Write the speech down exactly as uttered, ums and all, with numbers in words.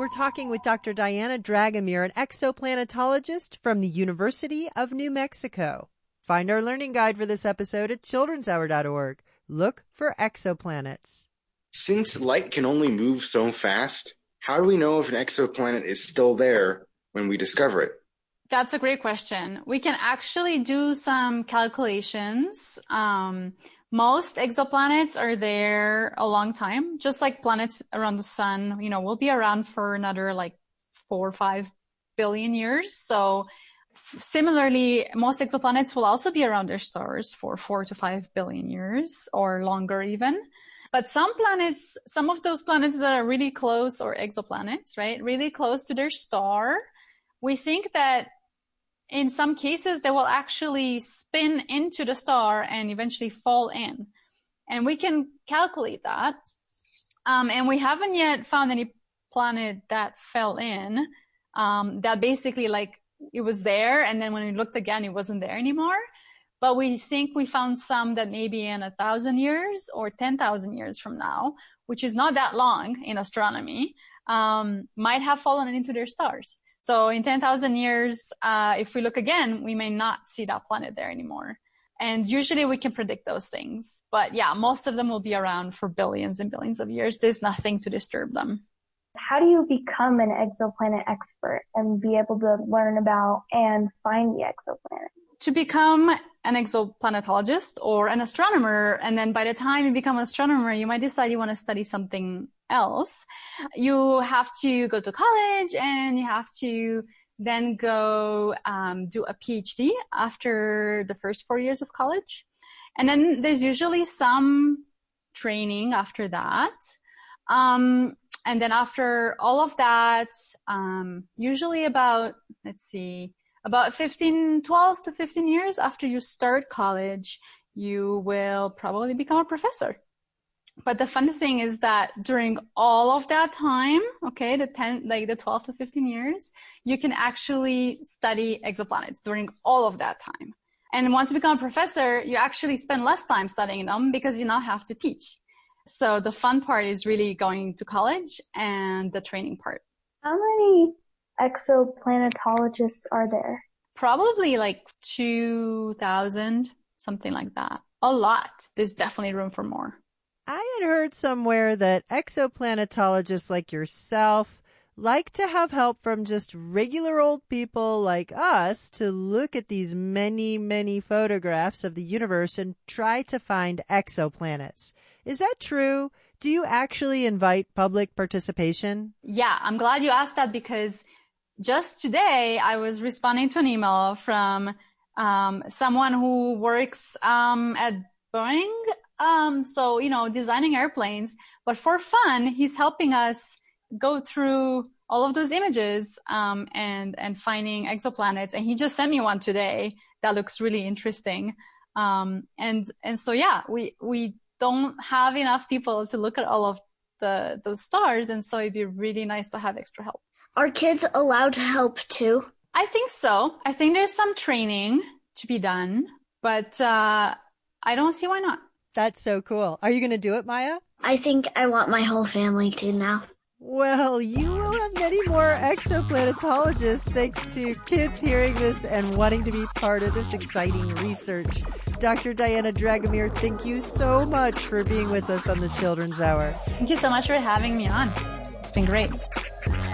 We're talking with Doctor Diana Dragomir, an exoplanetologist from the University of New Mexico. Find our learning guide for this episode at children's hour dot org. Look for exoplanets. Since light can only move so fast, how do we know if an exoplanet is still there when we discover it? That's a great question. We can actually do some calculations. Um, most exoplanets are there a long time, just like planets around the sun, you know, will be around for another like four or five billion years. So similarly, most exoplanets will also be around their stars for four to five billion years or longer even. But some planets, some of those planets that are really close, or exoplanets, right, really close to their star, we think that in some cases, they will actually spin into the star and eventually fall in. And we can calculate that. Um, and we haven't yet found any planet that fell in, um, that basically like it was there. And then when we looked again, it wasn't there anymore. But we think we found some that maybe in a thousand years or ten thousand years from now, which is not that long in astronomy, um, might have fallen into their stars. So in ten thousand years, uh, if we look again, we may not see that planet there anymore. And usually we can predict those things. But yeah, most of them will be around for billions and billions of years. There's nothing to disturb them. How do you become an exoplanet expert and be able to learn about and find the exoplanet? To become an exoplanetologist or an astronomer, and then by the time you become an astronomer, you might decide you want to study something else. You have to go to college and you have to then go um, do a PhD after the first four years of college. And then there's usually some training after that. Um, and then after all of that, um, usually about, let's see, about fifteen, twelve to fifteen years after you start college, you will probably become a professor. But the fun thing is that during all of that time, okay, the ten, like the twelve to fifteen years, you can actually study exoplanets during all of that time. And once you become a professor, you actually spend less time studying them because you now have to teach. So the fun part is really going to college and the training part. How many exoplanetologists are there? Probably like two thousand, something like that. A lot. There's definitely room for more. I had heard somewhere that exoplanetologists like yourself like to have help from just regular old people like us to look at these many, many photographs of the universe and try to find exoplanets. Is that true? Do you actually invite public participation? Yeah, I'm glad you asked that because just today I was responding to an email from um, someone who works um, at Boeing. Um, so, you know, designing airplanes, but for fun, he's helping us go through all of those images, um, and, and finding exoplanets. And he just sent me one today that looks really interesting. Um, and, and so, yeah, we, we don't have enough people to look at all of the, those stars. And so it'd be really nice to have extra help. Are kids allowed to help too? I think so. I think there's some training to be done, but, uh, I don't see why not. That's so cool. Are you going to do it, Maya? I think I want my whole family to now. Well, you will have many more exoplanetologists thanks to kids hearing this and wanting to be part of this exciting research. Doctor Diana Dragomir, thank you so much for being with us on the Children's Hour. Thank you so much for having me on. It's been great.